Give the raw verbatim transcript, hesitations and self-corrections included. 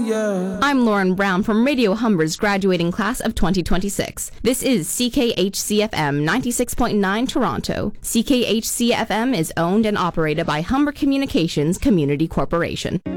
yeah. I'm Lauren Brown from Radio Humber's graduating class of twenty twenty-six. This is C K H C F M ninety-six point nine Toronto. C K H C F M is owned and operated by Humber Communications Community Corporation.